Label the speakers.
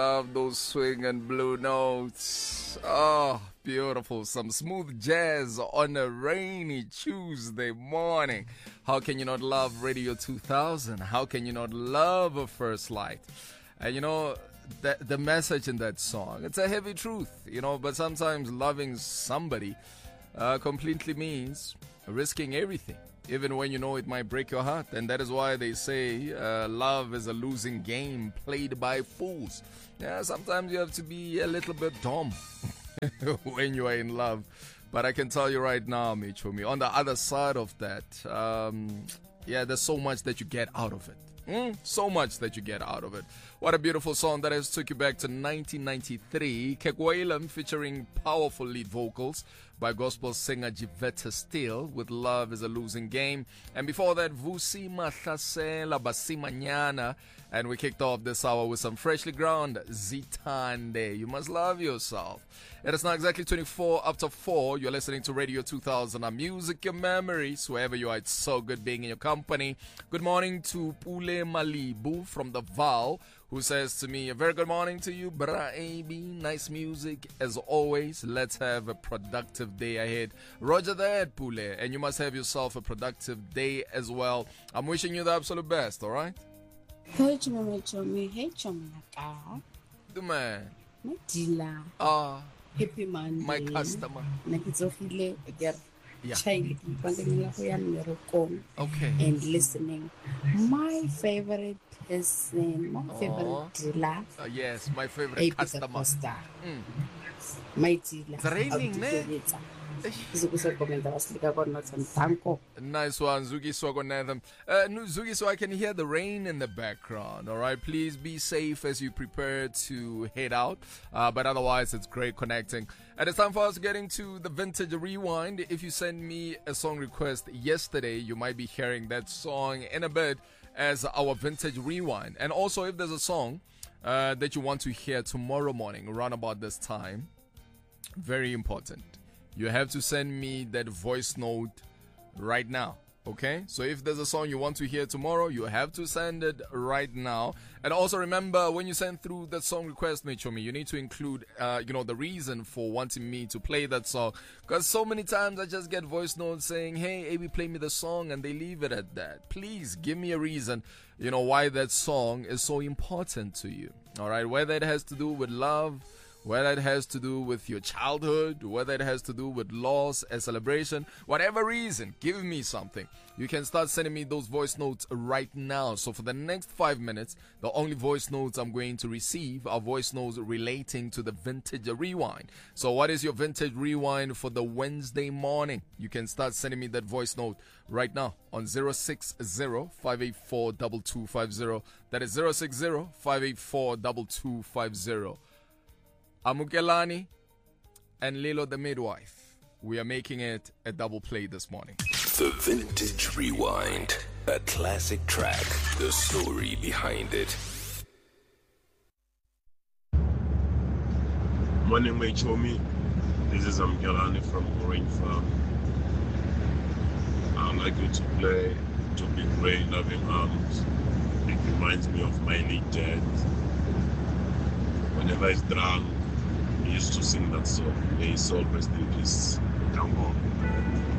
Speaker 1: Love those swing and blue notes. Oh, beautiful. Some smooth jazz on a rainy Tuesday morning. How can you not love Radio 2000? How can you not love A First Light? And the message in that song, it's a heavy truth, but sometimes loving somebody completely means risking everything, even when you know it might break your heart. And that is why they say love is a losing game played by fools. Yeah, sometimes you have to be a little bit dumb when you are in love. But I can tell you right now, Michomi, on the other side of that, there's so much that you get out of it. So much that you get out of it. What a beautiful song that has took you back to 1993. Kekwailem featuring powerful lead vocals by gospel singer Jivetta Steele with Love is a Losing Game. And before that, Vusi Mahlasela Basimanyana. And we kicked off this hour with some freshly ground Zitande. You must love yourself. It is now exactly 24 after 4. You're listening to Radio 2000. Our music, your memories, wherever you are. It's so good being in your company. Good morning to Pule Malibu from the Val, who says to me, a very good morning to you, Bra AB. Nice music as always. Let's have a productive day ahead. Roger that, Pule. And you must have yourself a productive day as well. I'm wishing you the absolute best, all right?
Speaker 2: Hey, Chomi. Hey, Chomi.
Speaker 1: The man.
Speaker 2: My dealer. Happy Monday.
Speaker 1: My customer.
Speaker 2: Nakizofile again.
Speaker 1: Yeah.
Speaker 2: Okay. And listening. My favorite person, my favorite dealer.
Speaker 1: Yes, my favorite customer.
Speaker 2: My dealer.
Speaker 1: It's raining, man. Nice one, Zugi Swagonatham. Zugi, so I can hear the rain in the background. All right, please be safe as you prepare to head out. But otherwise, it's great connecting. And it's time for us getting to the Vintage Rewind. If you send me a song request yesterday, you might be hearing that song in a bit as our Vintage Rewind. And also, if there's a song that you want to hear tomorrow morning, around about this time, very important. You have to send me that voice note right now, okay? So if there's a song you want to hear tomorrow, you have to send it right now. And also remember, when you send through that song request, Michomi, you need to include, the reason for wanting me to play that song. Because so many times I just get voice notes saying, hey, AB, play me the song, and they leave it at that. Please give me a reason, why that song is so important to you, all right? Whether it has to do with love, whether it has to do with your childhood, whether it has to do with loss, a celebration, whatever reason, give me something. You can start sending me those voice notes right now. So for the next 5 minutes, the only voice notes I'm going to receive are voice notes relating to the Vintage Rewind. So what is your Vintage Rewind for the Wednesday morning? You can start sending me that voice note right now on 060-584-2250. That is 060-584-2250. Amukelani and Lilo the Midwife. We are making it a double play this morning.
Speaker 3: The Vintage Rewind. A classic track. The story behind it.
Speaker 4: Morning, my Chomi. This is Amukelani from Orange Farm. I'd like you to play To Be Great Loving Arms. It reminds me of my late dad. Whenever he's drunk, he used to sing that song. May his soul rest in peace. Come on.